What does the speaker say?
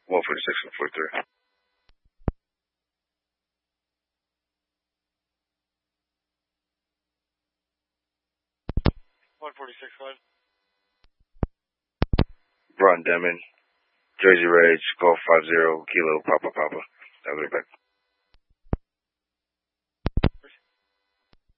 146 and 43. 146, what? Broughton Demon, Jersey Rage, Golf 50, Kilo, Papa. I'll be back.